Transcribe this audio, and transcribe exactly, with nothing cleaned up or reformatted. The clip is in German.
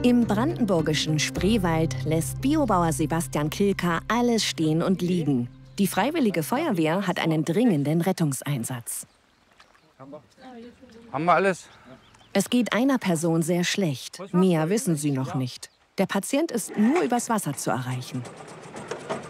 Im brandenburgischen Spreewald lässt Biobauer Sebastian Kilka alles stehen und liegen. Die Freiwillige Feuerwehr hat einen dringenden Rettungseinsatz. Haben wir alles? Es geht einer Person sehr schlecht. Mehr wissen sie noch nicht. Der Patient ist nur übers Wasser zu erreichen.